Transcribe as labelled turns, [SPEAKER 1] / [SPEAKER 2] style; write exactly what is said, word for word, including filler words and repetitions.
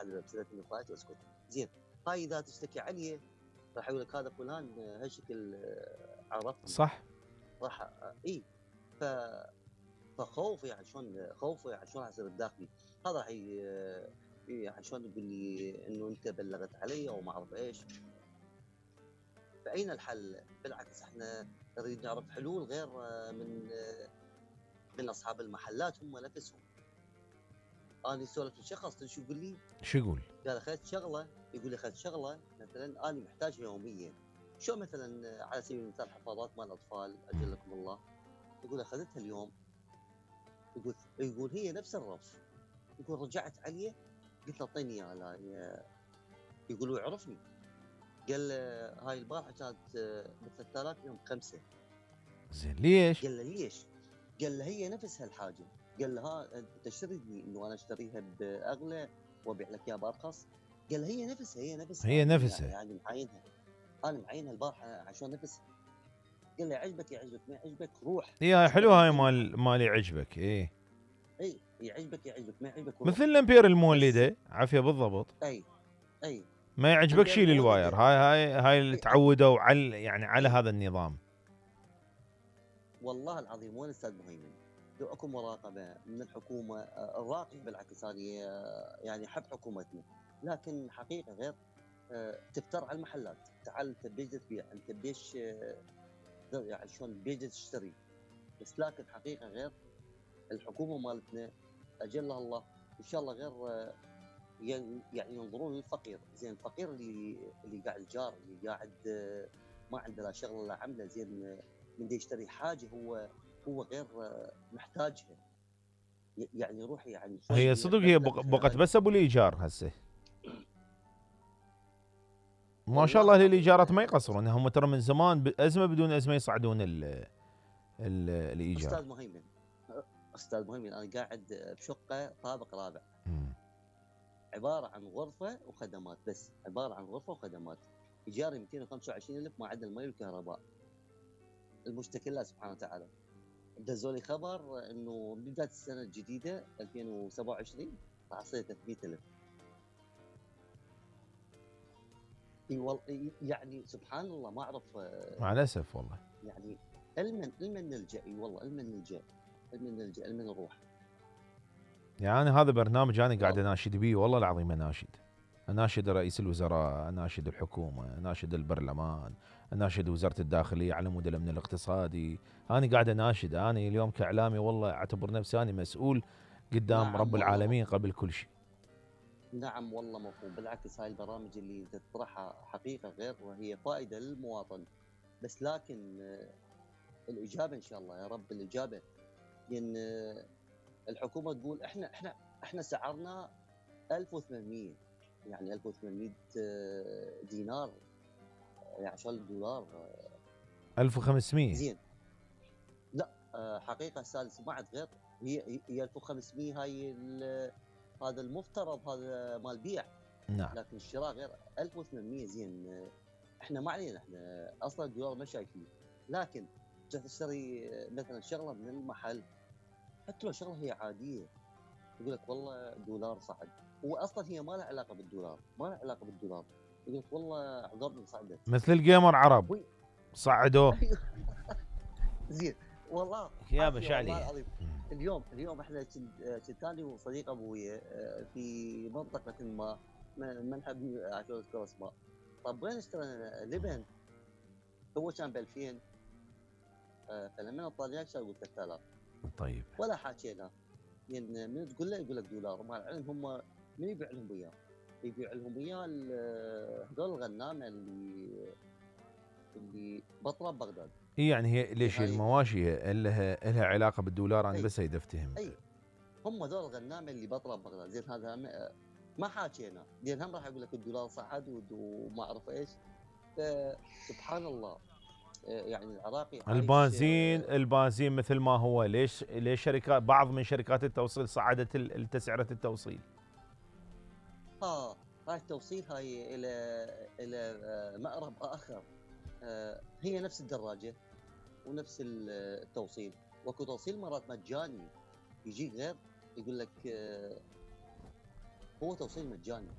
[SPEAKER 1] اذا بسنه النقاش واسكت. زين هاي اذا تشتكي عليه راح يقول لك هذا فلان هالشكل عرفني
[SPEAKER 2] صح
[SPEAKER 1] راح اي ف فخوف يعني شلون خوفه يعني شلون راح يصير بداخلي. هذا راح يعني شلون يقول لي انه انت بلغت علي او ما اعرف ايش. فاين الحل؟ بالعكس احنا نريد نعرف حلول غير من من اصحاب المحلات هم نفسهم. انا سولفت لشخص شو يقول لي؟
[SPEAKER 2] شو يقول؟
[SPEAKER 1] قال اخذت شغله، يقول لي اخذت شغله مثلا انا محتاجها يوميا. شو مثلا على سبيل المثال حفاضات مال الاطفال اجلكم الله، يقول اخذتها اليوم، يقول يقول هي نفس الرف، يقول رجعت عليه قلت له اعطيني اياها لا يقول ويعرفني. قال هاي البارحه كانت ب ثلاثة آلاف يوم خمسه.
[SPEAKER 2] زين ليش؟
[SPEAKER 1] قال له ليش؟ قال له هي نفس هالحاجه. قال له ها انت تشتريني انه انا اشتريها باغلى وابيع لك اياها بارخص؟ قال له هي نفسها هي نفسها
[SPEAKER 2] هي نفسها
[SPEAKER 1] يعني معينها انا معينها البارحه عشان نفسها. قال له يعجبك يعجبك ما يعجبك روح.
[SPEAKER 2] هي حلوه هاي مال مال يعجبك ايه
[SPEAKER 1] اي يعجبك يعجبك ما يعجبك روح.
[SPEAKER 2] مثل الامبير المولده عافيه بالضبط.
[SPEAKER 1] اي اي
[SPEAKER 2] ما يعجبك شيل الواير. هاي هاي هاي اللي تعودوا على يعني على هذا النظام.
[SPEAKER 1] والله العظيم وين استاذ مهيمن لو اكو مراقبه من الحكومه الراقي بالعكس هذه يعني حب حكومتنا. لكن حقيقه غير تفتر على المحلات. تعال انت بيش تبيع انت بيش يعني شلون بيش تشتري. بس لكن حقيقه غير الحكومه مالتنا اجلها الله ان شاء الله غير يعني ينظرون للفقير. زين الفقير اللي اللي قاعد الجار اللي قاعد ما عنده لا شغله لا عمله زين من دي يشتري حاجه هو هو غير محتاجها يعني يروح يعني
[SPEAKER 2] هي صدق هي بقت بس ابو الايجار هسه ما شاء الله الايجارات ما يقصرون هم ترى من زمان ازمه بدون ازمه يصعدون ال ال الايجار.
[SPEAKER 1] استاذ مهيمن استاذ مهيمن انا قاعد بشقه طابق رابع م. عباره عن غرفه وخدمات بس عباره عن غرفه وخدمات ايجاري مئتين وخمسة وعشرين ألف ما عدا المي والكهرباء. المشتكي الله سبحانه وتعالى دزوا لي خبر انه بدايه السنه الجديده ألفين وسبعة وعشرين راح تصير ثلاثمئة ألف. اي والله يعني سبحان الله ما اعرف
[SPEAKER 2] مع الاسف والله
[SPEAKER 1] يعني المن المن نلجا اي والله المن نلجا المن نلجا المن نروح.
[SPEAKER 2] يعني هذا برنامج انا قاعد اناشد به والله العظيم اناشد اناشد رئيس الوزراء اناشد الحكومه اناشد البرلمان اناشد وزاره الداخليه على مود الامن الاقتصادي. انا قاعد اناشد انا اليوم كاعلامي والله اعتبر نفسي انا مسؤول قدام نعم رب العالمين قبل كل شيء.
[SPEAKER 1] نعم والله مفهوم بالعكس هاي البرامج اللي تطرحها حقيقه غير وهي فائده للمواطن. بس لكن الاجابه ان شاء الله يا رب الاجابه لان الحكومه تقول احنا احنا احنا سعرنا ألف وثمانمئة يعني ألف وثمانمئة دينار يعني عشان الدولار
[SPEAKER 2] ألف وخمسمئة
[SPEAKER 1] زين. لا حقيقه استاذ سمعت غير هي هي ألف وخمسمئة هاي هذا المفترض هذا مال بيع.
[SPEAKER 2] نعم
[SPEAKER 1] لكن الشراء غير ألف وثمانمئة. زين احنا ما علينا احنا اصلا الدولار ما شايفين. لكن تشتري مثلا شغله من المحل حتى لو شغله هي عاديه يقول لك والله دولار صعد واصلا هي ما لها علاقه بالدولار ما لها علاقه بالدولار يقول لك والله عقارنا صعدت
[SPEAKER 2] مثل الجيمر عرب صعدوه.
[SPEAKER 1] زين والله
[SPEAKER 2] يا مشعلي
[SPEAKER 1] والله العظيم اليوم اليوم احنا كنت انا وصديق ابويا في منطقه ما ما نحب عشان نذكر اسماء. طب وين اشترينا لبن هو كان ب ألفين فلما طلع شهر قلت ثلاثة آلاف.
[SPEAKER 2] طيب
[SPEAKER 1] ولا حكينا يعني من تقول له يقول لك دولار مع العلم هم من يبيع لهم اياه يبيع لهم اياه هذول الغنامه اللي اللي بطرب بغداد.
[SPEAKER 2] يعني هي ليش المواشي لها لها علاقه بالدولار انا بس اريد افتهم.
[SPEAKER 1] اي هم ذول الغنامه اللي بطرب بغداد. زين هذا ما حاكينا زين هم راح يقول لك الدولار صعد وما اعرف ايش. سبحان الله يعني العراقي
[SPEAKER 2] البنزين البنزين مثل ما هو ليش ليش شركات بعض من شركات التوصيل صعدت تسعيره التوصيل.
[SPEAKER 1] اه هاي التوصيل هاي الى الى مأرب اخر. آه هي نفس الدراجه ونفس التوصيل واكو توصيل مرات مجاني يجيك غير يقول لك آه هو توصيل مجاني